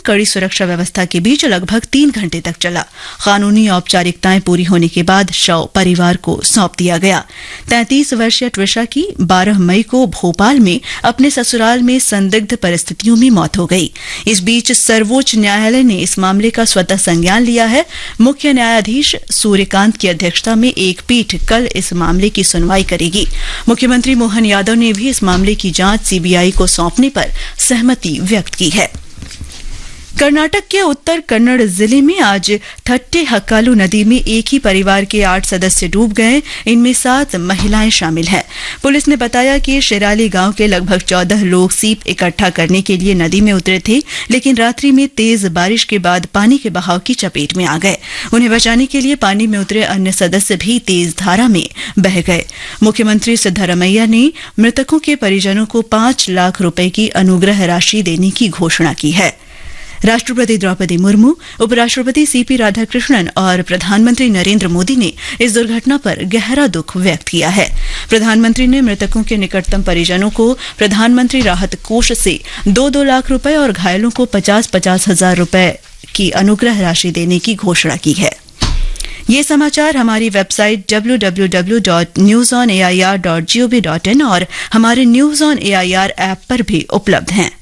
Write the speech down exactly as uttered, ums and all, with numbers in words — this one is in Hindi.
कड़ी सुरक्षा व्यवस्था के बीच लगभग तीन घंटे तक चला। कानूनी औपचारिकताएं पूरी होने के बाद शव परिवार को सौंप दिया गया। तैंतीस वर्षीय ट्विशा की बारह मई को भोपाल में अपने ससुराल में संदिग्ध परिस्थितियों में मौत हो गई। इस बीच सर्वोच्च न्यायालय ने इस मामले का स्वतः संज्ञान लिया है। मुख्य न्यायाधीश सूर्यकांत की अध्यक्षता में एक पीठ कल इस मामले की सुनवाई करेगी। मुख्यमंत्री मोहन यादव ने भी इस मामले की जांच सीबीआई को सौंपने पर सहमति व्यक्त की है। कर्नाटक के उत्तर कन्नड़ जिले में आज थट्टे हक्कालू नदी में एक ही परिवार के आठ सदस्य डूब गए। इनमें सात महिलाएं शामिल हैं। पुलिस ने बताया कि शिराली गांव के लगभग चौदह लोग सीप इकट्ठा करने के लिए नदी में उतरे थे, लेकिन रात्रि में तेज बारिश के बाद पानी के बहाव की चपेट में आ गए। उन्हें बचाने के लिए पानी में उतरे अन्य सदस्य भी तेज धारा में बह गए। मुख्यमंत्री सिद्धारमैया ने मृतकों के परिजनों को पांच लाख रुपए की अनुग्रह राशि देने की घोषणा की है। राष्ट्रपति द्रौपदी मुर्मू, उपराष्ट्रपति सीपी राधाकृष्णन और प्रधानमंत्री नरेंद्र मोदी ने इस दुर्घटना पर गहरा दुख व्यक्त किया है। प्रधानमंत्री ने मृतकों के निकटतम परिजनों को प्रधानमंत्री राहत कोष से दो दो लाख रुपए और घायलों को पचास पचास हजार रुपए की अनुग्रह राशि देने की घोषणा की है। ये समाचार हमारी website W W W dot news on A I R dot G O V dot in और हमारे news on A I R app पर भी उपलब्ध हैं।